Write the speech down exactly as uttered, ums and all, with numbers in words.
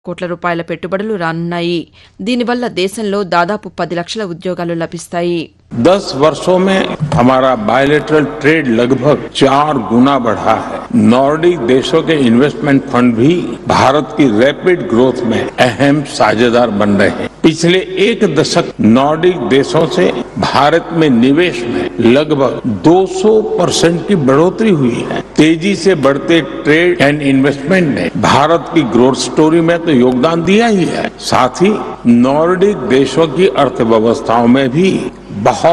కోట్ల రూపాయల పెట్టుబడులు రానున్నాయి. దీనివల్ల దేశంలో దాదాపు పది లక్షల ఉద్యోగాలు లభిస్తాయి. दस वर्षों में हमारा बायलैटरल ट्रेड लगभग चार गुना बढ़ा है. नॉर्डिक देशों के इन्वेस्टमेंट फंड भी भारत की रैपिड ग्रोथ में अहम साझेदार बन रहे हैं. पिछले एक दशक नॉर्डिक देशों से भारत में निवेश में लगभग दो सौ परसेंट की बढ़ोतरी हुई है. तेजी से बढ़ते ट्रेड एंड इन्वेस्टमेंट ने भारत की ग्रोथ स्टोरी में तो योगदान दिया ही है, साथ ही नॉर्डिक देशों की अर्थव्यवस्थाओं में भी बहुत